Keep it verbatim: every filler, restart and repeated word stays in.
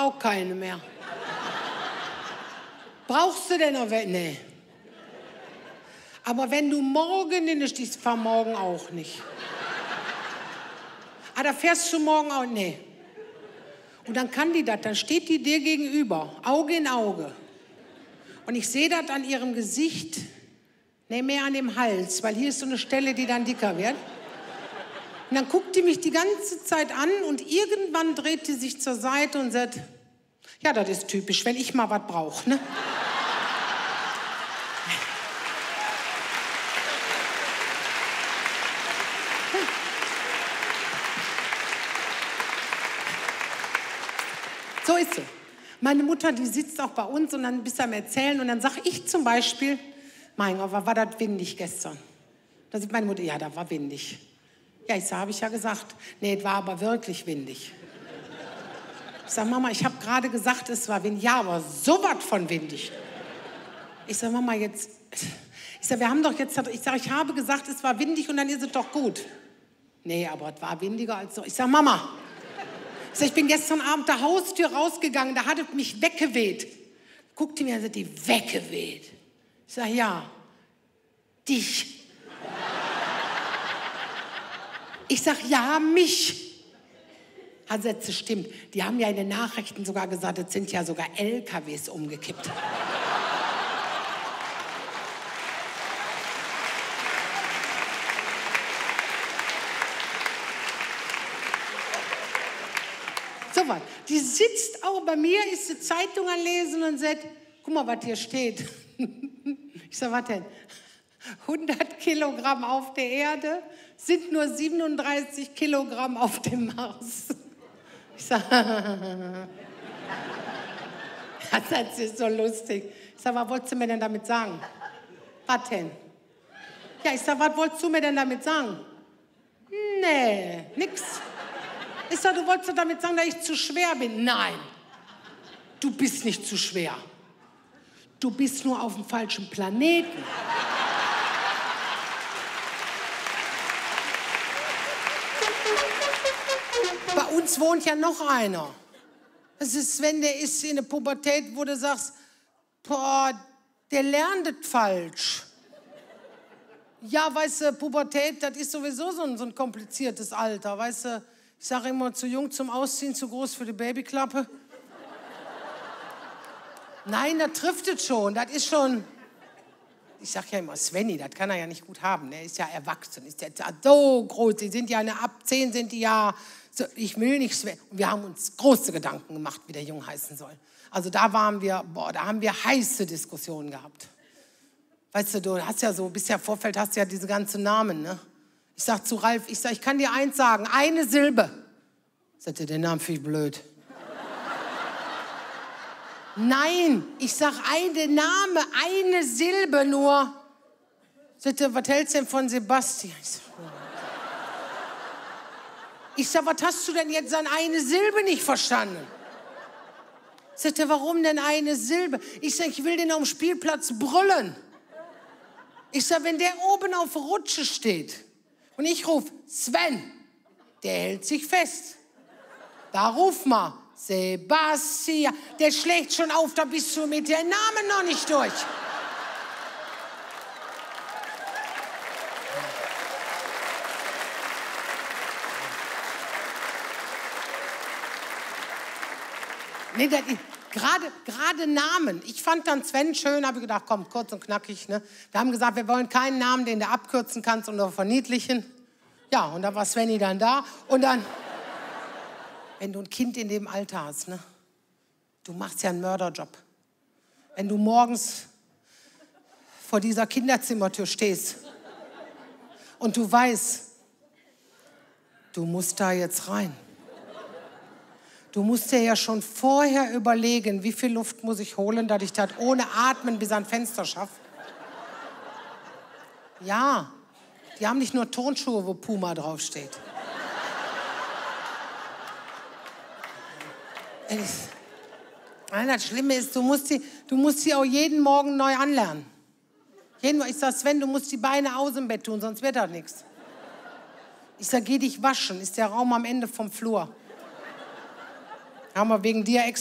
brauche keine mehr. Brauchst du denn noch welche? Nee. Aber wenn du morgen in der Stiefel, fahr morgen auch nicht. Ah, da fährst du morgen auch, nee. Und dann kann die das, dann steht die dir gegenüber, Auge in Auge. Und ich sehe das an ihrem Gesicht, nee, mehr an dem Hals, weil hier ist so eine Stelle, die dann dicker wird. Und dann guckt die mich die ganze Zeit an und irgendwann dreht die sich zur Seite und sagt, ja, das ist typisch, wenn ich mal was brauche, ne? So ist sie. Meine Mutter, die sitzt auch bei uns und dann bist du am Erzählen und dann sage ich zum Beispiel, mein Gott, war das windig gestern? Da sagt meine Mutter, ja, da war windig. Ja, ich sage, habe ich ja gesagt. Nee, es war aber wirklich windig. Ich sage, Mama, ich habe gerade gesagt, es war windig. Ja, aber so was von windig. Ich sage, Mama, jetzt... Ich sage, wir haben doch jetzt... Ich sage, ich habe gesagt, es war windig und dann ist es doch gut. Nee, aber es war windiger als so. Ich sage, Mama... Ich sag, ich bin gestern Abend der Haustür rausgegangen, da hat es mich weggeweht. Guckte mir und sagt, die weggeweht. Ich sage, ja, dich. Ich sage, ja, mich. Hat Sätze, stimmt. Die haben ja in den Nachrichten sogar gesagt, es sind ja sogar L K Ws umgekippt. So was. Die sitzt auch bei mir, ist die Zeitung am Lesen und sagt, guck mal, was hier steht. Ich sage, was denn? hundert Kilogramm auf der Erde sind nur siebenunddreißig Kilogramm auf dem Mars. Ich sage, das ist so lustig. Ich sage, was wolltest du mir denn damit sagen? Was denn? Ja, ich sage, was wolltest du mir denn damit sagen? Nee, nix. Ich sage, du wolltest damit sagen, dass ich zu schwer bin. Nein, du bist nicht zu schwer. Du bist nur auf dem falschen Planeten. Bei uns wohnt ja noch einer. Das ist Sven, der ist in der Pubertät, wo du sagst, boah, der lernt es falsch. Ja, weißt du, Pubertät, das ist sowieso so ein, so ein kompliziertes Alter, weißt du. Ich sage immer, zu jung zum Ausziehen, zu groß für die Babyklappe. Nein, das trifft es schon, das ist schon... Ich sage ja immer, Svenny, das kann er ja nicht gut haben. Er ist ja erwachsen, ist ja so groß. Die sind ja eine, ab zehn sind die ja... So, ich will nicht Sven. Und wir haben uns große Gedanken gemacht, wie der Jung heißen soll. Also da waren wir, boah, da haben wir heiße Diskussionen gehabt. Weißt du, du hast ja so, bis ja Vorfeld hast du ja diese ganzen Namen, ne? Ich sage zu Ralf, ich sage, ich kann dir eins sagen, eine Silbe. Sagt er, den Namen finde ich blöd. Nein, ich sage, eine Name, eine Silbe nur. Sagt er, was hältst du denn von Sebastian? Ich sage, ich sag, was hast du denn jetzt an eine Silbe nicht verstanden? Sagt er, warum denn eine Silbe? Ich sage, ich will den auf dem Spielplatz brüllen. Ich sage, wenn der oben auf der Rutsche steht, und ich rufe, Sven, der hält sich fest. Da ruf mal, Sebastian, der schlägt schon auf, da bist du mit dem Namen noch nicht durch. Nee, gerade, gerade Namen. Ich fand dann Sven schön, habe ich gedacht, komm, kurz und knackig. Ne? Wir haben gesagt, wir wollen keinen Namen, den du abkürzen kannst und verniedlichen. Ja, und da war Svenny dann da. Und dann, wenn du ein Kind in dem Alter hast, ne? Du machst ja einen Mörderjob. Wenn du morgens vor dieser Kinderzimmertür stehst und du weißt, du musst da jetzt rein. Du musst dir ja schon vorher überlegen, wie viel Luft muss ich holen, dass ich das ohne Atmen bis ans Fenster schaffe. Ja, die haben nicht nur Turnschuhe, wo Puma draufsteht. Nein, das Schlimme ist, du musst, sie, du musst sie auch jeden Morgen neu anlernen. Jeden, ich sag, Sven, du musst die Beine aus dem Bett tun, sonst wird das nichts. Ich sag, geh dich waschen, ist der Raum am Ende vom Flur. Haben wir wegen dir extra